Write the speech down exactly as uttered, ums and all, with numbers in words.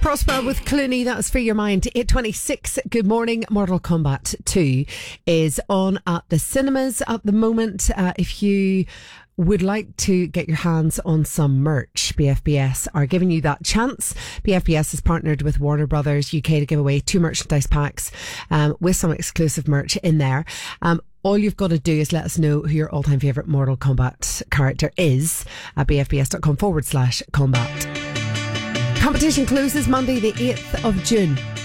Prosper with Clooney, that's Free Your Mind. eight twenty-six, good morning. Mortal Kombat two is on at the cinemas at the moment. Uh, if you would like to get your hands on some merch, B F B S are giving you that chance. B F B S has partnered with Warner Brothers U K to give away two merchandise packs um, with some exclusive merch in there. Um, All you've got to do is let us know who your all-time favourite Mortal Kombat character is at bfbs.com forward slash combat. Competition closes Monday the eighth of June.